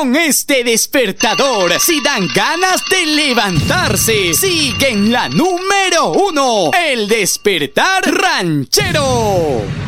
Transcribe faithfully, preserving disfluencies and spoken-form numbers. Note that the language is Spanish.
con este despertador si dan ganas de levantarse. Sigue en la número uno, el despertar ranchero.